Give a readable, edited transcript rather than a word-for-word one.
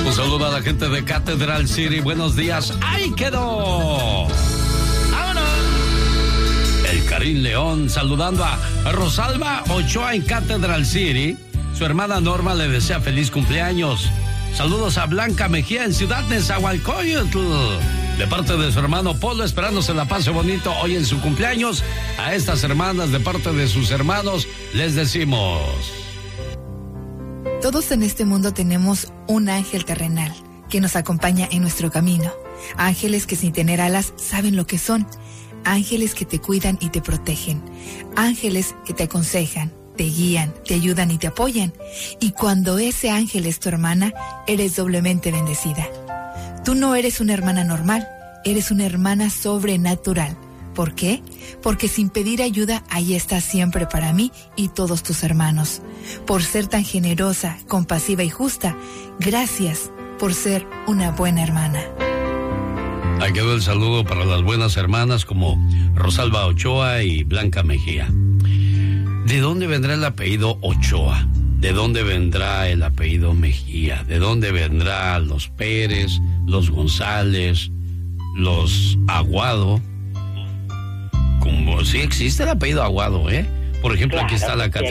Un saludo a la gente de Cathedral City. Buenos días. ¡Ahí quedó! ¡Vámonos! El Karim León saludando a Rosalba Ochoa en Cathedral City. Su hermana Norma le desea feliz cumpleaños. Saludos a Blanca Mejía en Ciudad Nezahualcóyotl. De parte de su hermano Polo, esperando se la pase bonito hoy en su cumpleaños. A estas hermanas, de parte de sus hermanos, les decimos... Todos en este mundo tenemos un ángel terrenal que nos acompaña en nuestro camino. Ángeles que sin tener alas saben lo que son. Ángeles que te cuidan y te protegen. Ángeles que te aconsejan, te guían, te ayudan y te apoyan. Y cuando ese ángel es tu hermana, eres doblemente bendecida. Tú no eres una hermana normal, eres una hermana sobrenatural. ¿Por qué? Porque sin pedir ayuda, ahí estás siempre para mí y todos tus hermanos. Por ser tan generosa, compasiva y justa, gracias por ser una buena hermana. Ahí quedó el saludo para las buenas hermanas como Rosalba Ochoa y Blanca Mejía. ¿De dónde vendrá el apellido Ochoa? ¿De dónde vendrá el apellido Mejía? ¿De dónde vendrá los Pérez, los González, los Aguado? Como sí existe el apellido Aguado, ¿eh? Por ejemplo, claro, aquí está la